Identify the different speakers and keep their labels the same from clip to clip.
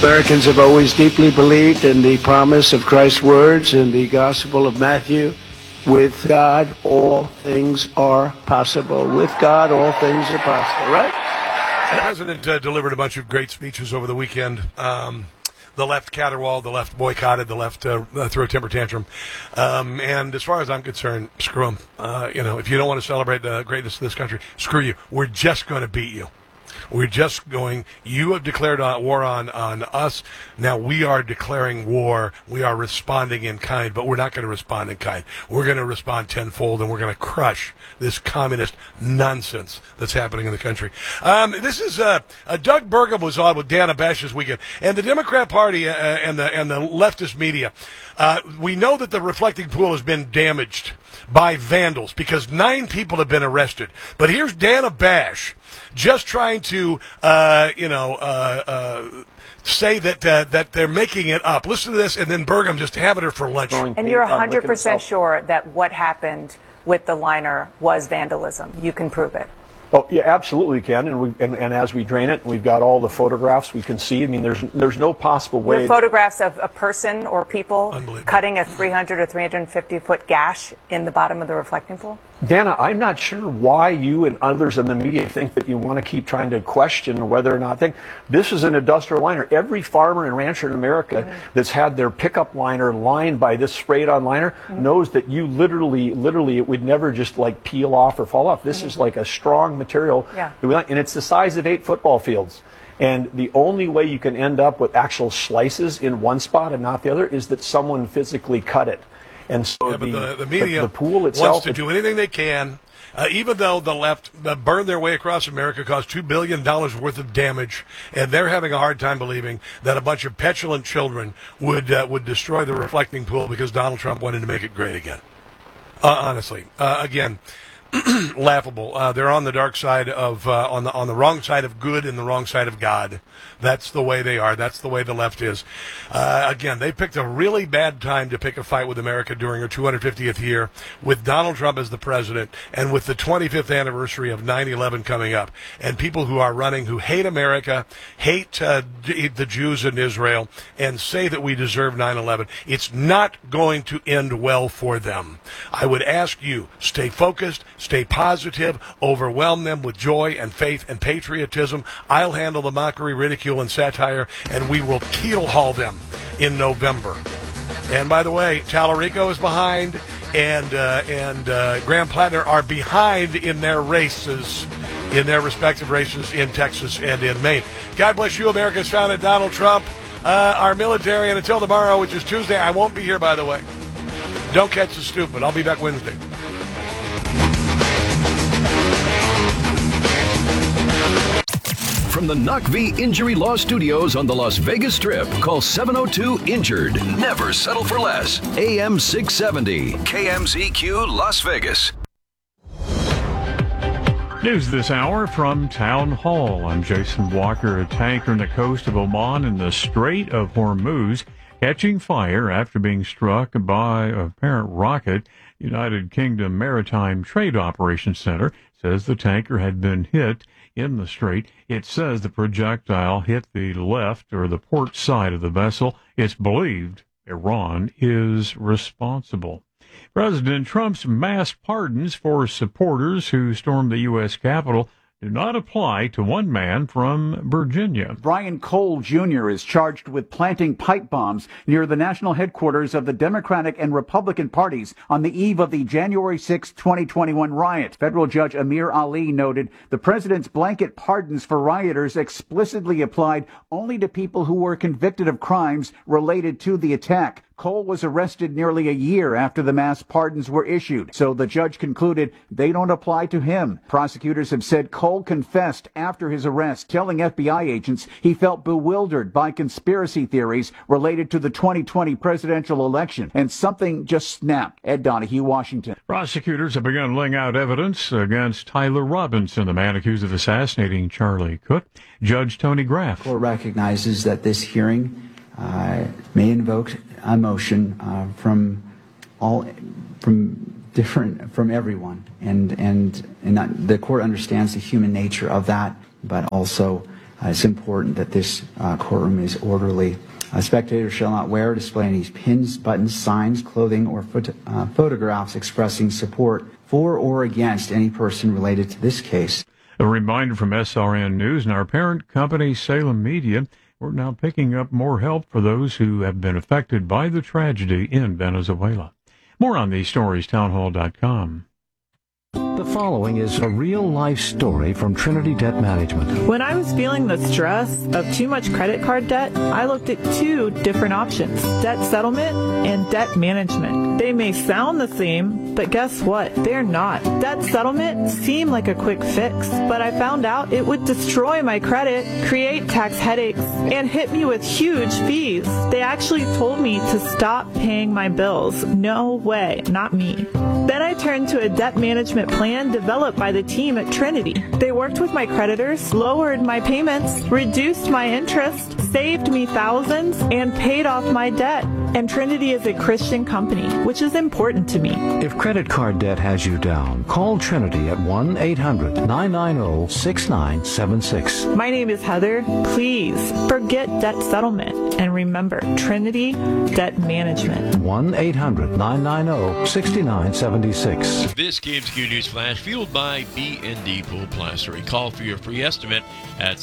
Speaker 1: Americans have always deeply believed in the promise of Christ's words in the Gospel of Matthew. With God, all things are possible. With God, all things are possible, right?
Speaker 2: The president delivered a bunch of great speeches over the weekend. The left caterwauled, the left boycotted, the left threw a temper tantrum. And as far as I'm concerned, screw them. If you don't want to celebrate the greatness of this country, screw you. We're just going to beat you. You have declared war on us. Now we are declaring war. We are responding in kind, but we're not going to respond in kind. We're going to respond tenfold, and we're going to crush this communist nonsense that's happening in the country. This is Doug Burgum was on with Dana Bash this weekend, and the Democrat Party and the leftist media. We know that the reflecting pool has been damaged by vandals because 9 people have been arrested. But here's Dana Bash just trying to, say that they're making it up. Listen to this, and then Burgum just having her for lunch.
Speaker 3: And you're 100% sure that what happened with the liner was vandalism. You can prove it.
Speaker 4: Oh, yeah, absolutely can. And as we drain it, we've got all the photographs we can see. I mean, there's no possible way.
Speaker 3: There are photographs of a person or people cutting a 300 or 350-foot gash in the bottom of the reflecting pool?
Speaker 4: Dana, I'm not sure why you and others in the media think that you want to keep trying to question whether or not this is an industrial liner. Every farmer and rancher in America that's had their pickup liner lined by this sprayed-on liner knows that you literally, it would never just like peel off or fall off. This is like a strong material, and it's the size of 8 football fields. And the only way you can end up with actual slices in one spot and not the other is that someone physically cut it. And so
Speaker 2: the media
Speaker 4: the pool itself
Speaker 2: wants to do anything they can, even though the left burned their way across America, caused $2 billion worth of damage, and they're having a hard time believing that a bunch of petulant children would destroy the reflecting pool because Donald Trump wanted to make it great again. Honestly, again, laughable. They're on the dark side of on the wrong side of good and the wrong side of God. That's the way they are. That's the way the left is. Again, they picked a really bad time to pick a fight with America during her 250th year, with Donald Trump as the president, and with the 25th anniversary of 9/11 coming up, and people who are running who hate America, hate the Jews in Israel, and say that we deserve 9/11. It's not going to end well for them. I would ask you, stay focused, stay positive, overwhelm them with joy and faith and patriotism. I'll handle the mockery, ridicule, and satire, and we will keel haul them in November. And by the way, Tallarico is behind, and Graham Plattner are behind in their races, in their respective races in Texas and in Maine. God bless you, America's founder, Donald Trump, our military, and until tomorrow, which is Tuesday, I won't be here, by the way. Don't catch the stupid. I'll be back Wednesday.
Speaker 5: From the Knock V Injury Law Studios on the Las Vegas Strip, call 702-INJURED. Never settle for less. AM 670, KMZQ Las Vegas.
Speaker 6: News this hour from Town Hall. I'm Jason Walker. A tanker in the coast of Oman in the Strait of Hormuz catching fire after being struck by a apparent rocket. United Kingdom Maritime Trade Operations Center says the tanker had been hit in the strait. It says the projectile hit the left or the port side of the vessel. It's believed Iran is responsible. President Trump's mass pardons for supporters who stormed the U.S. Capitol do not apply to one man from Virginia.
Speaker 7: Brian Cole Jr. is charged with planting pipe bombs near the national headquarters of the Democratic and Republican parties on the eve of the January 6, 2021 riot. Federal Judge Amir Ali noted the president's blanket pardons for rioters explicitly applied only to people who were convicted of crimes related to the attack. Cole was arrested nearly a year after the mass pardons were issued, so the judge concluded they don't apply to him. Prosecutors have said Cole confessed after his arrest, telling FBI agents he felt bewildered by conspiracy theories related to the 2020 presidential election, and something just snapped. Ed Donahue, Washington.
Speaker 6: Prosecutors have begun laying out evidence against Tyler Robinson, the man accused of assassinating Charlie Cook. Judge Tony Graff.
Speaker 8: The court recognizes that this hearing may invoke a motion from everyone, and the court understands the human nature of that, but also It's important that this courtroom is orderly. Spectators shall not wear or display any pins, buttons, signs, clothing, or photographs expressing support for or against any person related to this case.
Speaker 6: A reminder from SRN News and our parent company, Salem Media. We're now picking up more help for those who have been affected by the tragedy in Venezuela. More on these stories, townhall.com.
Speaker 9: The following is a real-life story from Trinity Debt Management.
Speaker 10: When I was feeling the stress of too much credit card debt, I looked at two different options: debt settlement and debt management. They may sound the same, but guess what? They're not. Debt settlement seemed like a quick fix, but I found out it would destroy my credit, create tax headaches, and hit me with huge fees. They actually told me to stop paying my bills. No way, not me. Then I turned to a debt management plan developed by the team at Trinity. They worked with my creditors, lowered my payments, reduced my interest, saved me thousands, and paid off my debt. And Trinity is a Christian company, which is important to me.
Speaker 9: If credit card debt has you down, call Trinity at 1-800-990-6976.
Speaker 10: My name is Heather. Please forget debt settlement and remember Trinity Debt Management.
Speaker 9: 1-800-990-6976.
Speaker 11: This KMZQ News Flash fueled by B&D Pool Plastering. Call for your free estimate at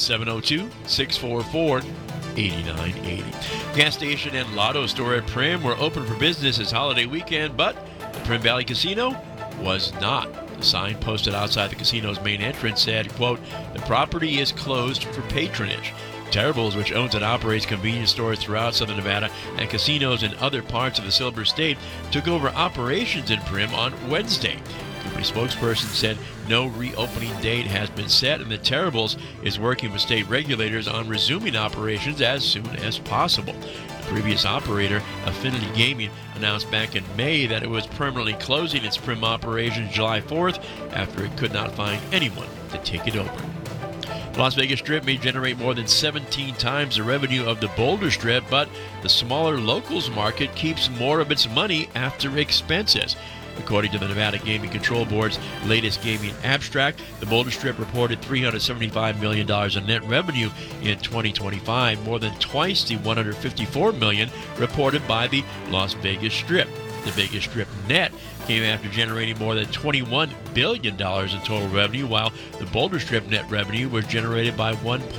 Speaker 11: 702-644-8980. Gas station and lotto store at Prim were open for business this holiday weekend, but the Prim Valley Casino was not. The sign posted outside the casino's main entrance said, quote, "The property is closed for patronage." Terribles, which owns and operates convenience stores throughout Southern Nevada and casinos in other parts of the Silver State, took over operations in Prim on Wednesday. Company spokesperson said no reopening date has been set, and the Terribles is working with state regulators on resuming operations as soon as possible. The previous operator, Affinity Gaming, announced back in May that it was permanently closing its Prim operations July 4th after it could not find anyone to take it over. The Las Vegas Strip may generate more than 17 times the revenue of the Boulder Strip, but the smaller locals market keeps more of its money after expenses. According to the Nevada Gaming Control Board's latest gaming abstract, the Boulder Strip reported $375 million in net revenue in 2025, more than twice the $154 million reported by the Las Vegas Strip. The Vegas Strip net came after generating more than $21 billion in total revenue, while the Boulder Strip net revenue was generated by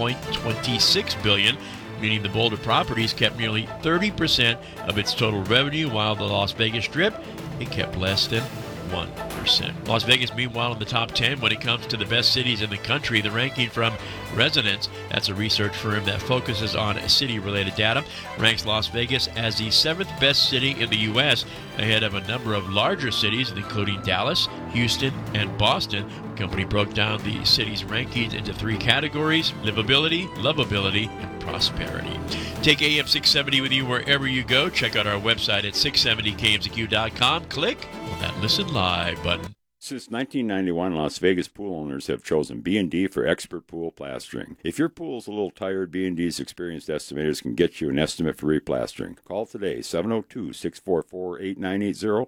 Speaker 11: $1.26 billion, meaning the Boulder properties kept nearly 30% of its total revenue, while the Las Vegas Strip, it kept less than 1%. Las Vegas, meanwhile, in the top 10 when it comes to the best cities in the country. The ranking from Resonance, that's a research firm that focuses on city-related data, ranks Las Vegas as the 7th best city in the U.S., ahead of a number of larger cities, including Dallas, Houston, and Boston. The company broke down the city's rankings into 3 categories: livability, lovability, and prosperity. Take AM 670 with you wherever you go. Check out our website at 670kmzq.com. Click on that Listen Live button.
Speaker 12: Since 1991, Las Vegas pool owners have chosen B&D for expert pool plastering. If your pool is a little tired, B&D's experienced estimators can get you an estimate for replastering. Call today, 702-644-8980,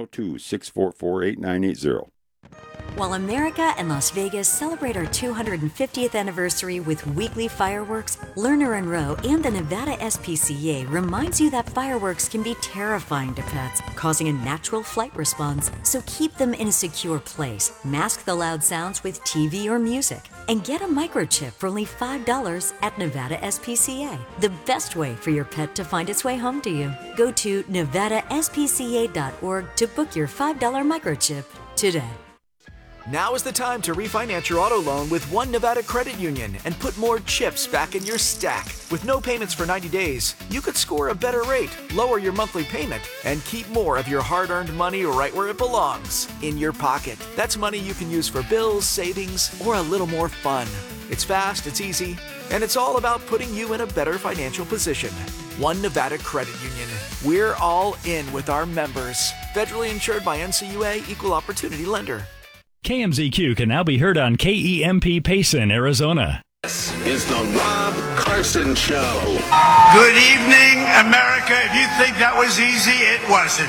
Speaker 12: 702-644-8980.
Speaker 13: While America and Las Vegas celebrate our 250th anniversary with weekly fireworks, Lerner & Rowe and the Nevada SPCA reminds you that fireworks can be terrifying to pets, causing a natural flight response. So keep them in a secure place. Mask the loud sounds with TV or music. And get a microchip for only $5 at Nevada SPCA. The best way for your pet to find its way home to you. Go to nevadaspca.org to book your $5 microchip today.
Speaker 14: Now is the time to refinance your auto loan with One Nevada Credit Union and put more chips back in your stack. With no payments for 90 days, you could score a better rate, lower your monthly payment, and keep more of your hard-earned money right where it belongs, in your pocket. That's money you can use for bills, savings, or a little more fun. It's fast, it's easy, and it's all about putting you in a better financial position. One Nevada Credit Union. We're all in with our members. Federally insured by NCUA, Equal Opportunity Lender.
Speaker 15: KMZQ can now be heard on KEMP Payson, Arizona.
Speaker 16: This is the Rob Carson Show.
Speaker 17: Good evening, America. If you think that was easy, it wasn't.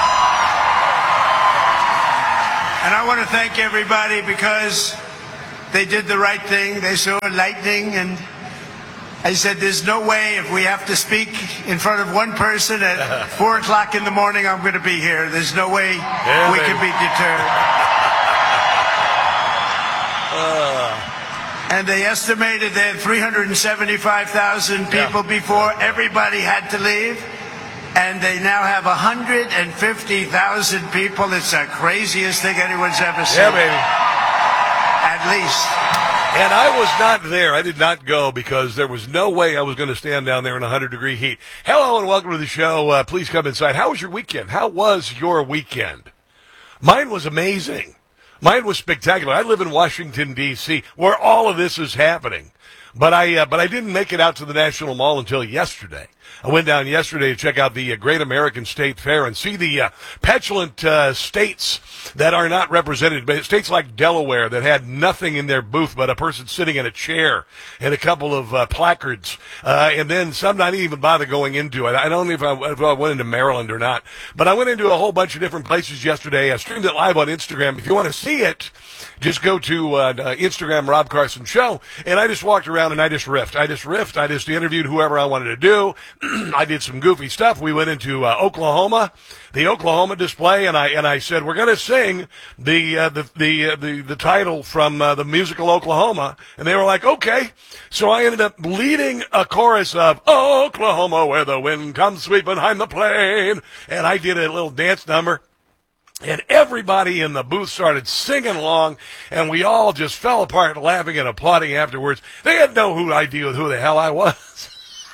Speaker 17: And I want to thank everybody because they did the right thing. They saw lightning, and I said, there's no way if we have to speak in front of one person at 4 o'clock in the morning, I'm going to be here. There's no way we can be deterred. And they estimated they had 375,000 people before. Everybody had to leave. And they now have 150,000 people. It's the craziest thing anyone's ever seen.
Speaker 2: Yeah, baby.
Speaker 17: At least.
Speaker 2: And I was not there. I did not go because there was no way I was going to stand down there in 100-degree heat. Hello and welcome to the show. Please come inside. How was your weekend? How was your weekend? Mine was amazing. Mine was spectacular. I live in Washington, D.C., where all of this is happening. But I didn't make it out to the National Mall until yesterday. I went down yesterday to check out the Great American State Fair and see the petulant states that are not represented. States like Delaware that had nothing in their booth but a person sitting in a chair and a couple of placards. And then some not even bother going into it. I don't know if I went into Maryland or not. But I went into a whole bunch of different places yesterday. I streamed it live on Instagram. If you want to see it, just go to Instagram, Rob Carson Show. And I just walked around and I just riffed. I just interviewed whoever I wanted to do. I did some goofy stuff. We went into Oklahoma, the Oklahoma display, and I said we're going to sing the title from the musical Oklahoma, and they were like, okay. So I ended up leading a chorus of Oklahoma, where the wind comes sweeping behind the plain, and I did a little dance number. And everybody in the booth started singing along, and we all just fell apart laughing and applauding afterwards. They had no idea who the hell I was.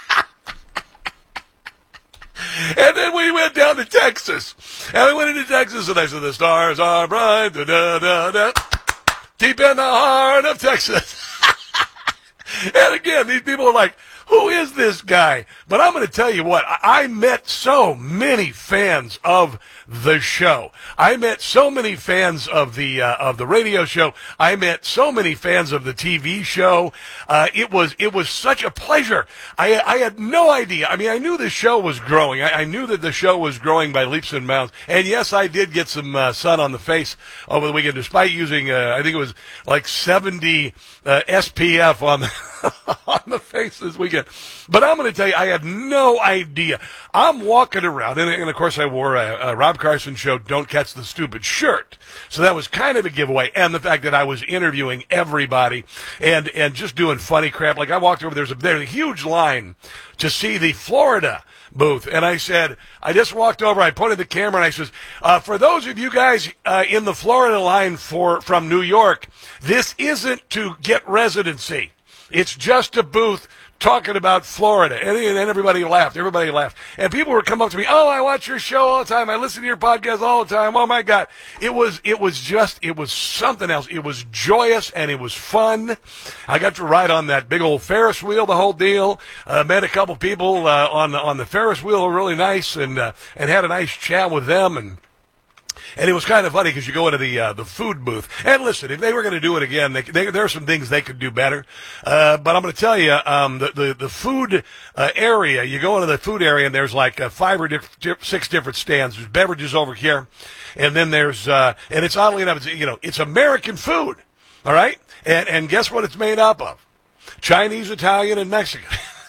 Speaker 2: And then we went down to Texas. And we went into Texas, and I said, the stars are bright, da-da-da-da, deep in the heart of Texas. And again, these people are like, who is this guy? But I'm going to tell you what, I met so many fans of the show. I met so many fans of the radio show. I met so many fans of the TV show. It was such a pleasure. I had no idea. I mean, I knew the show was growing. I knew that the show was growing by leaps and bounds. And yes, I did get some sun on the face over the weekend, despite using, I think it was like 70 SPF on the face this weekend. But I'm going to tell you, I had no idea. I'm walking around, and of course I wore a Rob Carson Show Don't Catch the Stupid shirt. So that was kind of a giveaway. And the fact that I was interviewing everybody and just doing funny crap. Like I walked over, there's a huge line to see the Florida booth. And I said, I just walked over, I pointed the camera, and I says, for those of you guys in the Florida line from New York, this isn't to get residency. It's just a booth talking about Florida. And everybody laughed. And people were coming up to me, oh, I watch your show all the time. I listen to your podcast all the time. Oh, my God. It was something else. It was joyous, and it was fun. I got to ride on that big old Ferris wheel, the whole deal. Met a couple people on the Ferris wheel, really nice, and had a nice chat with them. And it was kind of funny because you go into the food booth. And listen, if they were going to do it again, there are some things they could do better. But I'm going to tell you, the food area, you go into the food area and there's like 5 or 6 different stands. There's beverages over here. And then there's, and it's oddly enough, it's American food. All right? And guess what it's made up of? Chinese, Italian, and Mexican.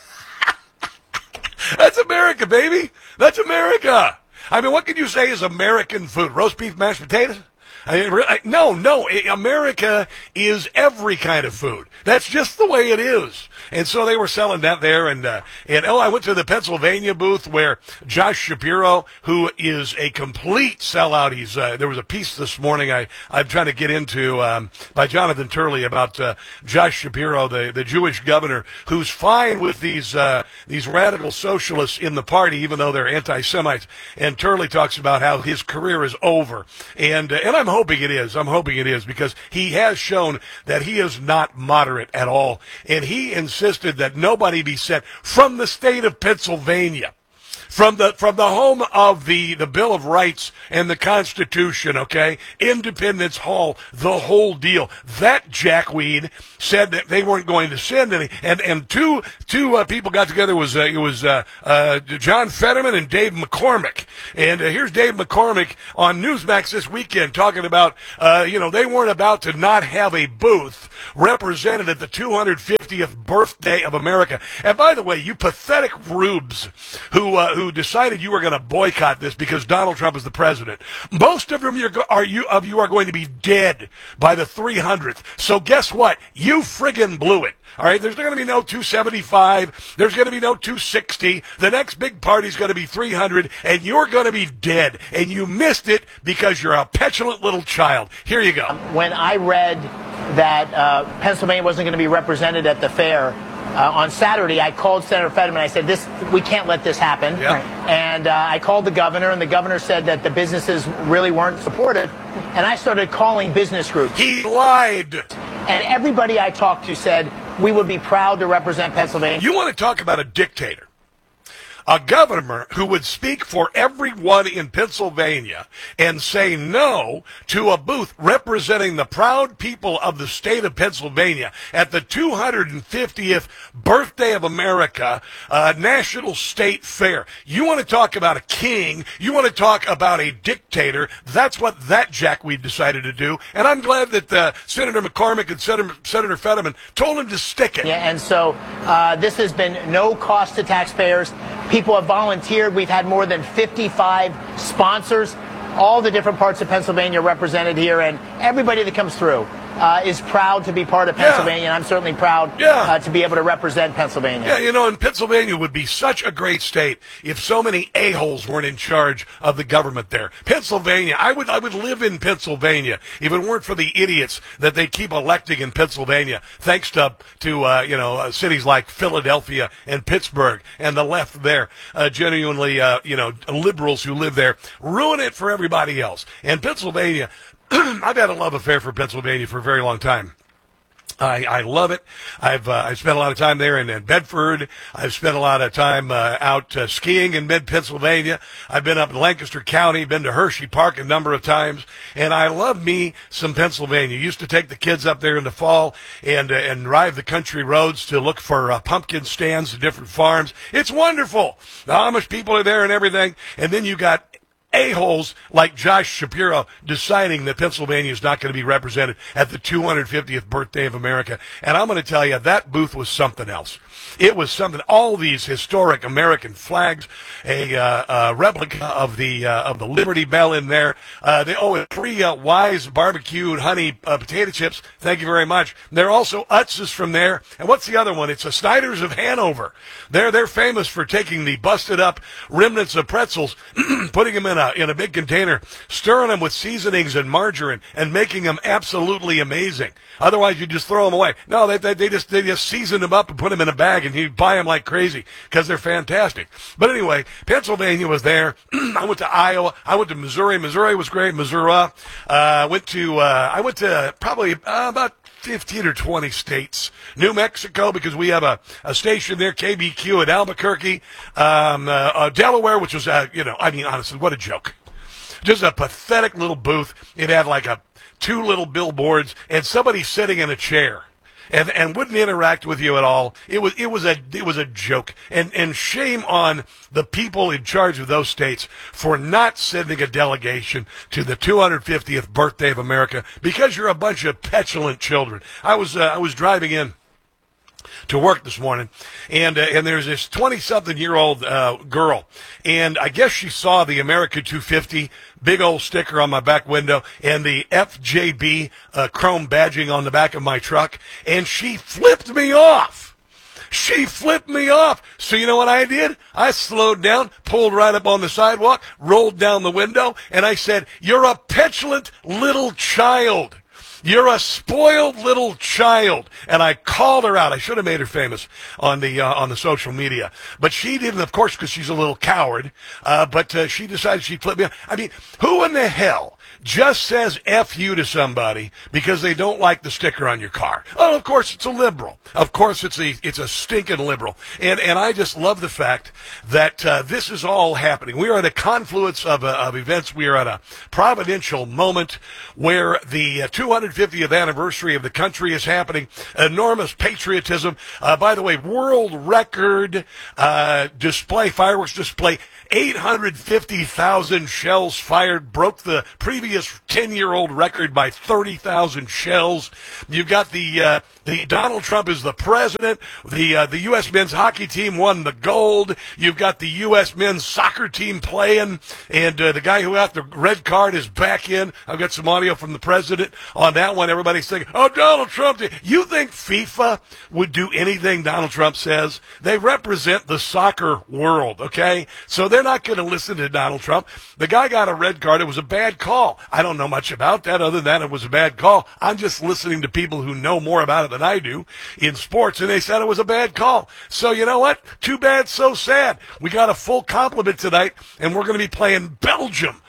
Speaker 2: That's America, baby. That's America. I mean, what can you say is American food? Roast beef, mashed potatoes? I mean, no. America is every kind of food. That's just the way it is. And so they were selling that there. And I went to the Pennsylvania booth where Josh Shapiro, who is a complete sellout, there was a piece this morning I'm trying to get into by Jonathan Turley about Josh Shapiro, the Jewish governor, who's fine with these radical socialists in the party, even though they're anti-Semites. And Turley talks about how his career is over. And I'm hoping it is. I'm hoping it is, because he has shown that he is not moderate at all. And he insisted that nobody be sent from the state of Pennsylvania from the home of the Bill of Rights and the Constitution, okay? Independence Hall, the whole deal. That jackweed said that they weren't going to send any, and two people got together. It was John Fetterman and Dave McCormick. And here's Dave McCormick on Newsmax this weekend talking about, they weren't about to not have a booth represented at the 250th birthday of America. And by the way, you pathetic rubes who decided you were going to boycott this because Donald Trump is the president, most of them are going to be dead by the 300th. So guess what? You friggin' blew it. All right, there's going to be no 275. There's going to be no 260. The next big party's going to be 300, and you're going to be dead. And you missed it because you're a petulant little child. Here you go.
Speaker 18: When I read that Pennsylvania wasn't going to be represented at the fair on Saturday, I called Senator Fetterman. I said, we can't let this happen.
Speaker 2: Yeah.
Speaker 18: And I called the governor, and the governor said that the businesses really weren't supported. And I started calling business groups.
Speaker 2: He lied.
Speaker 18: And everybody I talked to said, we would be proud to represent Pennsylvania.
Speaker 2: You want to talk about a dictator? A governor who would speak for everyone in Pennsylvania and say no to a booth representing the proud people of the state of Pennsylvania at the 250th birthday of America National State Fair. You want to talk about a king? You want to talk about a dictator? That's what that jackweed decided to do. And I'm glad that Senator McCormick and Senator Fetterman told him to stick it.
Speaker 18: Yeah, and so this has been no cost to taxpayers. People have volunteered. We've had more than 55 sponsors, all the different parts of Pennsylvania represented here, and everybody that comes through is proud to be part of Pennsylvania, and I'm certainly proud to be able to represent Pennsylvania.
Speaker 2: Yeah, and Pennsylvania would be such a great state if so many a-holes weren't in charge of the government there. Pennsylvania, I would live in Pennsylvania if it weren't for the idiots that they keep electing in Pennsylvania, thanks to cities like Philadelphia and Pittsburgh and the left there, genuinely, liberals who live there, ruin it for everybody else. And Pennsylvania, I've had a love affair for Pennsylvania for a very long time. I love it. I've spent a lot of time there in Bedford. I've spent a lot of time out skiing in mid-Pennsylvania. I've been up in Lancaster County, been to Hershey Park a number of times, and I love me some Pennsylvania. Used to take the kids up there in the fall and drive the country roads to look for pumpkin stands at different farms. It's wonderful. The Amish people are there and everything, and then you got a-holes like Josh Shapiro deciding that Pennsylvania is not going to be represented at the 250th birthday of America. And I'm going to tell you, that booth was something else. It was something. All these historic American flags, a replica of the Liberty Bell in there. Three Wise barbecued honey potato chips. Thank you very much. There are also Utz's from there. And what's the other one? It's the Snyder's of Hanover. They're famous for taking the busted up remnants of pretzels, putting them in a big container, stirring them with seasonings and margarine, and making them absolutely amazing. Otherwise, you just throw them away. No, they just season them up and put them in a bag, and you buy them like crazy because they're fantastic. But anyway, Pennsylvania was there. I went to Iowa. I went to Missouri. Missouri was great. Missouri. I went to probably about 15 or 20 states. New Mexico, because we have a station there, KBQ in Albuquerque. Delaware, which was, honestly, what a joke. Just a pathetic little booth. It had like two little billboards and somebody sitting in a chair. And wouldn't interact with you at all. It was a joke. And shame on the people in charge of those states for not sending a delegation to the 250th birthday of America because you're a bunch of petulant children. I was driving in to work this morning, and there's this 20-something-year-old girl, and I guess she saw the America 250 big old sticker on my back window and the FJB chrome badging on the back of my truck, and she flipped me off. She flipped me off. So you know what I did? I slowed down, pulled right up on the sidewalk, rolled down the window, and I said, "You're a petulant little child. You're a spoiled little child. And I called her out. I should have made her famous on the social media. But she didn't, of course, because she's a little coward. But she decided she'd flip me off. I mean, who in the hell just says F you to somebody because they don't like the sticker on your car? Oh, of course, it's a liberal. Of course, it's a stinking liberal. And I just love the fact that this is all happening. We are at a confluence of events. We are at a providential moment where the 250th anniversary of the country is happening. Enormous patriotism. By the way, world record fireworks display. 850,000 shells fired, broke the previous 10-year-old record by 30,000 shells. You've got the Donald Trump is the president. The U.S. men's hockey team won the gold. You've got the U.S. men's soccer team playing, and the guy who got the red card is back in. I've got some audio from the president on that one. Everybody's thinking, oh, Donald Trump. You think FIFA would do anything Donald Trump says? They represent the soccer world, okay? So they're not going to listen to Donald Trump. The guy got a red card. It was a bad call. I don't know much about that other than it was a bad call. I'm just listening to people who know more about it than I do in sports, and they said it was a bad call. So you know what? Too bad, so sad. We got a full complement tonight, and we're going to be playing Belgium.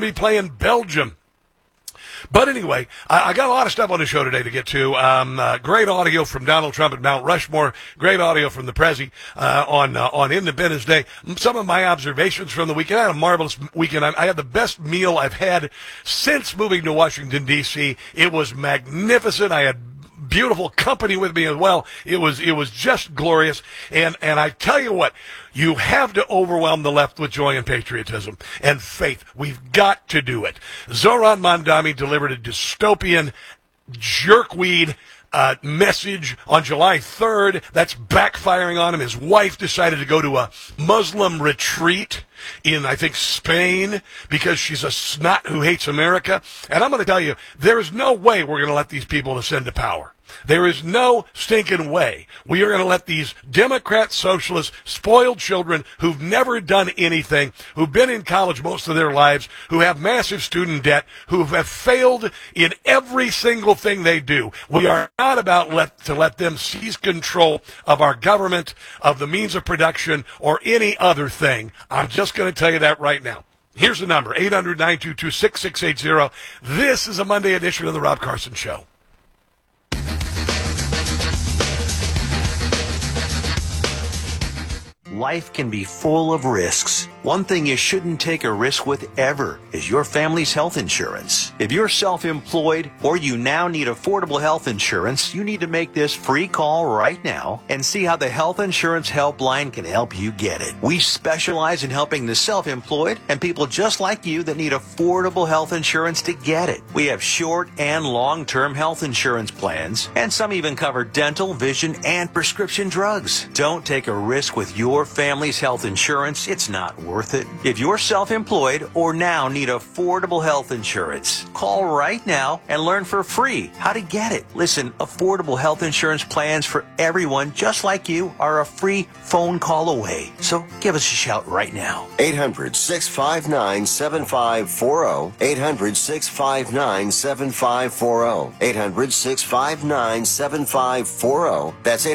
Speaker 2: But anyway, I got a lot of stuff on the show today to get to. Great audio from Donald Trump at Mount Rushmore. Great audio from the Prezi on Independence Day. Some of my observations from the weekend. I had a marvelous weekend. I had the best meal I've had since moving to Washington, D.C. It was magnificent. I had beautiful company with me as well. It was just glorious. And I tell you what, you have to overwhelm the left with joy and patriotism and faith. We've got to do it. Zoran Mandami delivered a dystopian jerkweed message on July 3rd. That's backfiring on him. His wife decided to go to a Muslim retreat in, I think, Spain because she's a snot who hates America. And I'm going to tell you, there is no way we're going to let these people ascend to power. There is no stinking way we are going to let these Democrat, socialist, spoiled children who've never done anything, who've been in college most of their lives, who have massive student debt, who have failed in every single thing they do. We are not about to let them seize control of our government, of the means of production, or any other thing. I'm just going to tell you that right now. Here's the number, 800-922-6680. This is a Monday edition of The Rob Carson Show.
Speaker 19: Life can be full of risks. One thing you shouldn't take a risk with ever is your family's health insurance. If you're self-employed or you now need affordable health insurance, you need to make this free call right now and see how the Health Insurance Helpline can help you get it. We specialize in helping the self-employed and people just like you that need affordable health insurance to get it. We have short and long-term health insurance plans, and some even cover dental, vision, and prescription drugs. Don't take a risk with your family's health insurance. It's not worth it. If you're self-employed or now need affordable health insurance, call right now and learn for free how to get it. Listen, affordable health insurance plans for everyone just like you are a free phone call away. So give us a shout right now.
Speaker 20: 800-659-7540. 800-659-7540. 800-659-7540. That's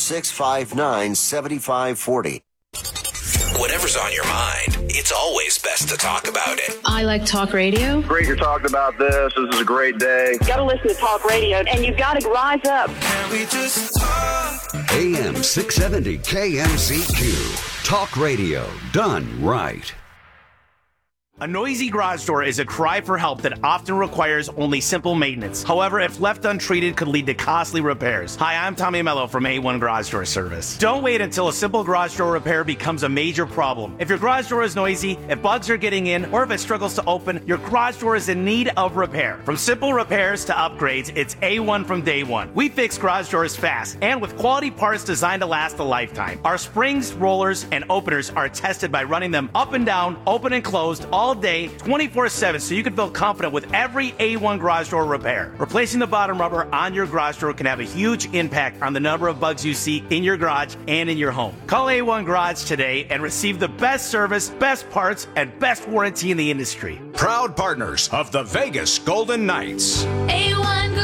Speaker 20: 800-659-7540.
Speaker 21: Whatever's on your mind, it's always best to talk about it.
Speaker 22: I like talk radio.
Speaker 23: Great you're talking about this. This is a great day.
Speaker 24: Got to listen to talk radio, and you've got to rise up.
Speaker 21: Can we just talk?
Speaker 25: AM 670 KMZQ. Talk radio done right.
Speaker 26: A noisy garage door is a cry for help that often requires only simple maintenance. However, if left untreated, could lead to costly repairs. Hi, I'm Tommy Mello from A1 Garage Door Service. Don't wait until a simple garage door repair becomes a major problem. If your garage door is noisy, if bugs are getting in, or if it struggles to open, your garage door is in need of repair. From simple repairs to upgrades, it's A1 from day one. We fix garage doors fast and with quality parts designed to last a lifetime. Our springs, rollers, and openers are tested by running them up and down, open and closed, all day, 24/7, so you can feel confident with every A1 garage door repair. Replacing the bottom rubber on your garage door can have a huge impact on the number of bugs you see in your garage and in your home. Call A1 Garage today and receive the best service, best parts, and best warranty in the industry.
Speaker 27: Proud partners of the Vegas Golden Knights.
Speaker 28: A1 Garage.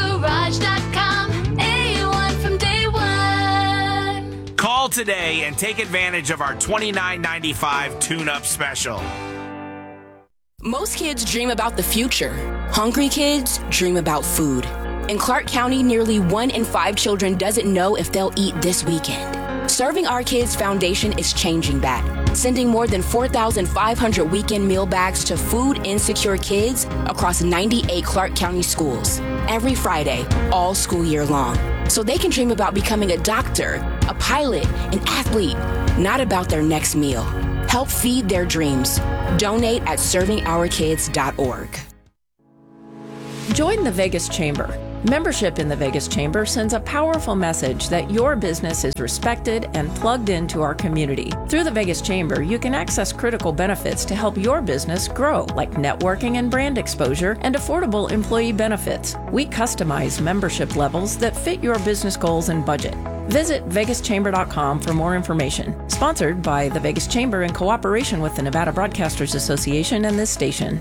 Speaker 1: Garage.com. A1 from day one.
Speaker 3: Call today and take advantage of our $29.95 tune-up special.
Speaker 4: Most kids dream about the future. Hungry kids dream about food. In Clark County, nearly 1 in 5 children doesn't know if they'll eat this weekend. Serving Our Kids Foundation is changing that, sending more than 4,500 weekend meal bags to food insecure kids across 98 Clark County schools every Friday, all school year long, so they can dream about becoming a doctor, a pilot, an athlete, not about their next meal. Help feed their dreams. Donate at servingourkids.org.
Speaker 5: Join the Vegas Chamber. Membership in the Vegas Chamber sends a powerful message that your business is respected and plugged into our community. Through the Vegas Chamber, you can access critical benefits to help your business grow, like networking and brand exposure and affordable employee benefits. We customize membership levels that fit your business goals and budget. Visit vegaschamber.com for more information. Sponsored by the Vegas Chamber in cooperation with the Nevada Broadcasters Association and this station.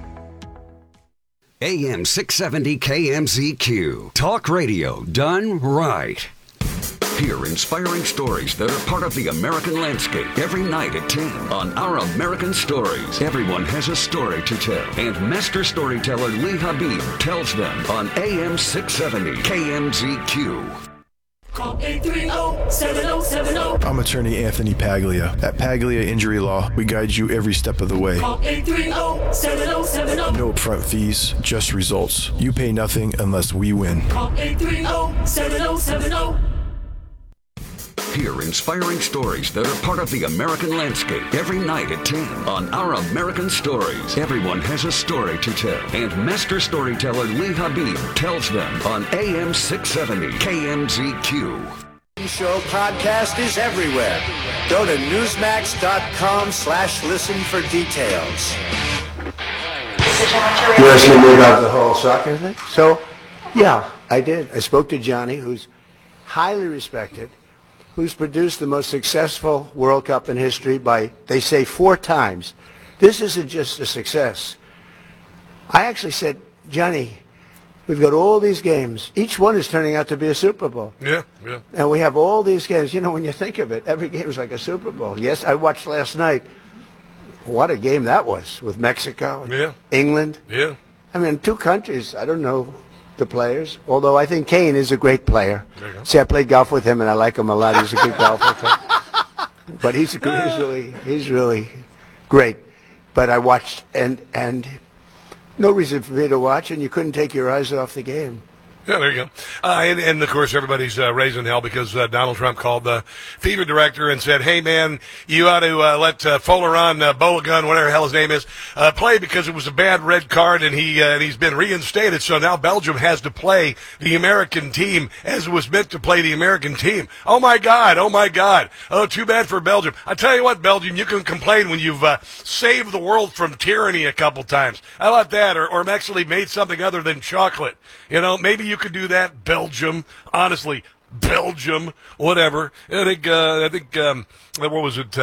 Speaker 25: AM 670 KMZQ. Talk radio done right. Hear inspiring stories that are part of the American landscape every night at 10 on Our American Stories. Everyone has a story to tell, and master storyteller Lee Habib tells them on AM 670 KMZQ.
Speaker 7: Call 830-7070.
Speaker 22: I'm attorney Anthony Paglia. At Paglia Injury Law, we guide you every step of the way.
Speaker 7: Call 830-7070.
Speaker 22: No upfront fees, just results. You pay nothing unless we win.
Speaker 7: Call 830-7070.
Speaker 25: Hear inspiring stories that are part of the American landscape every night at 10 on Our American Stories. Everyone has a story to tell, and master storyteller Lee Habib tells them on AM 670 KMZQ.
Speaker 17: Show podcast is everywhere. Go to newsmax.com/listen for details.
Speaker 27: You're asking me about the whole soccer thing? So, yeah, I did. I spoke to Johnny, who's highly respected, who's produced the most successful World Cup in history by, they say, 4 times. This isn't just a success. I actually said, Johnny, we've got all these games. Each one is turning out to be a Super Bowl.
Speaker 2: Yeah, yeah.
Speaker 27: And we have all these games. You know, when you think of it, every game is like a Super Bowl. Yes, I watched last night. What a game that was with Mexico and England.
Speaker 2: Yeah.
Speaker 27: I mean, 2 countries, I don't know the players, although I think Kane is a great player. See, I played golf with him, and I like him a lot. He's a good golfer. But he's really great. But I watched, and no reason for me to watch, and you couldn't take your eyes off the game.
Speaker 2: Yeah, there you go. And of course, everybody's raising hell because Donald Trump called the FIFA director and said, hey, man, you ought to let Folarin Balogun, whatever the hell his name is, play because it was a bad red card, and he's been reinstated. So now Belgium has to play the American team as it was meant to play the American team. Oh, my God. Oh, my God. Oh, too bad for Belgium. I tell you what, Belgium, you can complain when you've saved the world from tyranny a couple times. How about that? Or actually made something other than chocolate. You know, maybe you could do that, Belgium. Honestly, Belgium, whatever. I think what was it?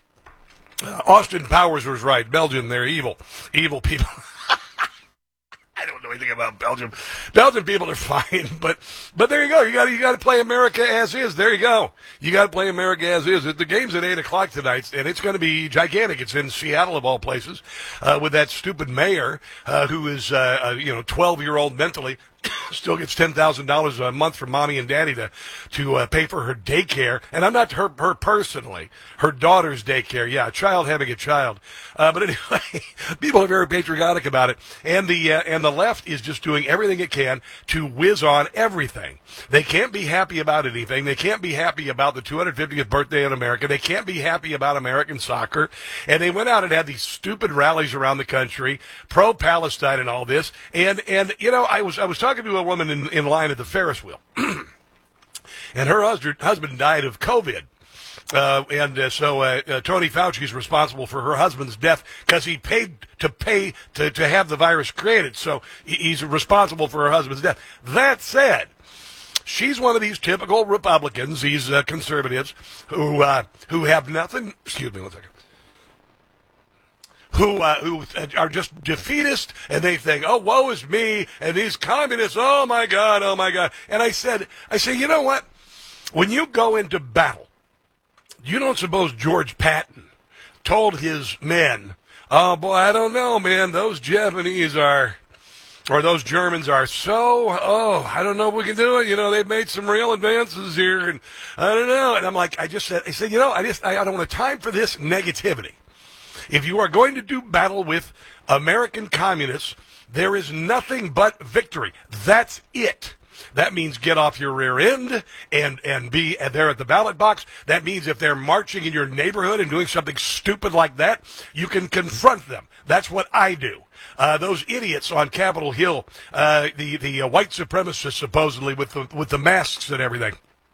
Speaker 2: Austin Powers was right. Belgium, they're evil people. I don't know anything about Belgium. Belgian people are fine, but there you go. You got to play America as is. There you go. You got to play America as is. The game's at 8:00 tonight, and it's going to be gigantic. It's in Seattle of all places, with that stupid mayor who is 12-year-old mentally. Still gets $10,000 a month from mommy and daddy to pay for her daycare, and I'm not her personally, her daughter's daycare. Yeah, a child having a child. But anyway, people are very patriotic about it, and the left is just doing everything it can to whiz on everything. They can't be happy about anything. They can't be happy about the 250th birthday in America. They can't be happy about American soccer, and they went out and had these stupid rallies around the country, pro-Palestine and all this, and you know, I was talking to a woman in line at the Ferris wheel, and her husband died of COVID. So Tony Fauci is responsible for her husband's death because he paid to have the virus created. So he's responsible for her husband's death. That said, she's one of these typical Republicans, these conservatives who have nothing. Excuse me one second. who are just defeatist, and they think, oh, woe is me, and these communists, oh my God. And I said, you know what? When you go into battle, you don't suppose George Patton told his men, oh boy, I don't know, man, those Japanese or those Germans are so, I don't know if we can do it. You know, they've made some real advances here, and I don't know. And I'm like, I said, you know, I don't want time for this negativity. If you are going to do battle with American communists, there is nothing but victory. That's it. That means get off your rear end and be there at the ballot box. That means if they're marching in your neighborhood and doing something stupid like that, you can confront them. That's what I do. Those idiots on Capitol Hill, the white supremacists supposedly with the masks and everything.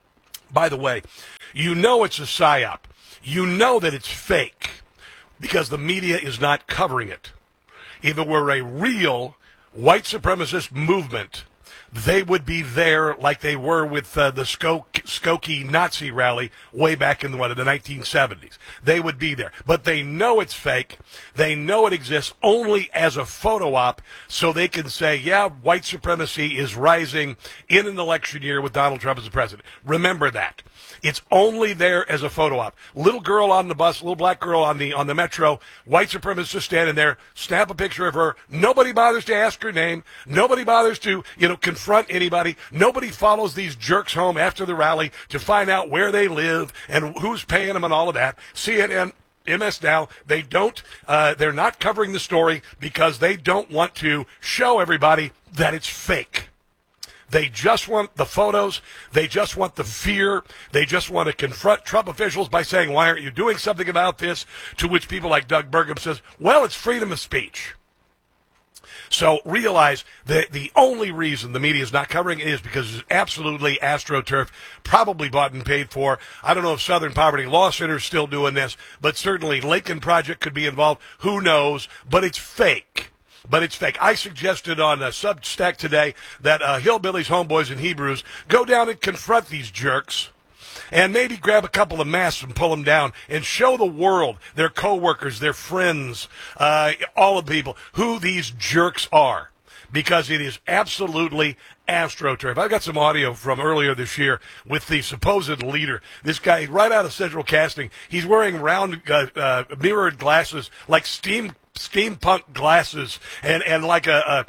Speaker 2: By the way, you know it's a psyop. You know that it's fake because the media is not covering it. If it were a real white supremacist movement, they would be there like they were with the Skokie Nazi rally way back in the 1970s. They would be there. But they know it's fake. They know it exists only as a photo op so they can say, yeah, white supremacy is rising in an election year with Donald Trump as the president. Remember that. It's only there as a photo op. Little girl on the bus, little black girl on the metro, white supremacist standing there, snap a picture of her. Nobody bothers to ask her name. Nobody bothers to, confront anybody. Nobody follows these jerks home after the rally to find out where they live and who's paying them and all of that. CNN, MS Now, they don't, they're not covering the story because they don't want to show everybody that it's fake. They just want the photos. They just want the fear. They just want to confront Trump officials by saying, why aren't you doing something about this? To which people like Doug Burgum says, well, it's freedom of speech. So realize that the only reason the media is not covering it is because it's absolutely AstroTurf, probably bought and paid for. I don't know if Southern Poverty Law Center is still doing this, but certainly Lincoln Project could be involved. Who knows? But it's fake. But it's fake. I suggested on a Substack today that Hillbillies, Homeboys, and Hebrews go down and confront these jerks and maybe grab a couple of masks and pull them down and show the world, their coworkers, their friends, all of the people, who these jerks are. Because it is absolutely AstroTurf. I've got some audio from earlier this year with the supposed leader. This guy right out of Central Casting. He's wearing round mirrored glasses like steampunk glasses and like a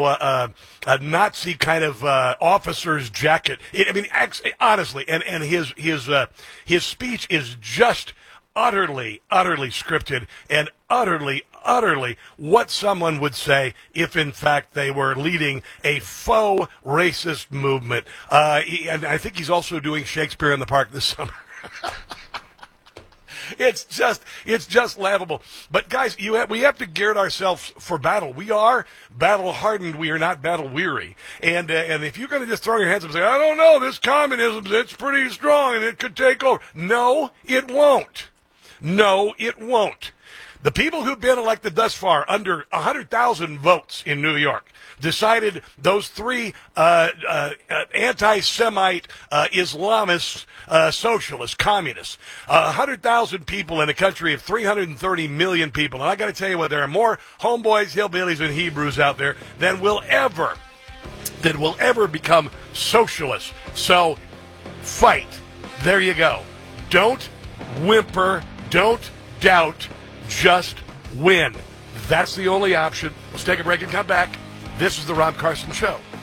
Speaker 2: Nazi kind of officer's jacket. Honestly, and his speech is just utterly scripted and utterly what someone would say if, in fact, they were leading a faux racist movement. And I think he's also doing Shakespeare in the Park this summer. It's just laughable. But guys, we have to gear ourselves for battle. We are battle hardened. We are not battle weary. And if you're going to just throw your hands up and say, I don't know, this communism, it's pretty strong and it could take over. No, it won't. No, it won't. The people who've been elected thus far, under 100,000 votes in New York, decided those three anti-Semite Islamist socialists, communists, 100,000 people in a country of 330 million people. And I got to tell you what, there are more homeboys, hillbillies, and Hebrews out there than will ever become socialists. So fight. There you go. Don't whimper. Don't doubt. Just win. That's the only option. Let's take a break and come back. This is the Rob Carson Show.